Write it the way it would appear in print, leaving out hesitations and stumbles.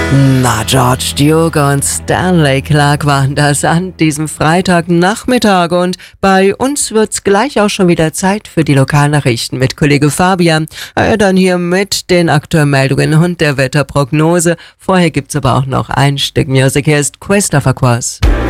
Na, George Duke und Stanley Clarke waren das an diesem Freitagnachmittag und bei uns wird's gleich auch schon wieder Zeit für die Lokalnachrichten mit Kollege Fabian. Dann hier mit den aktuellen Meldungen und der Wetterprognose. Vorher gibt's aber auch noch ein Stück Musik. Hier ist Questa Farquhar.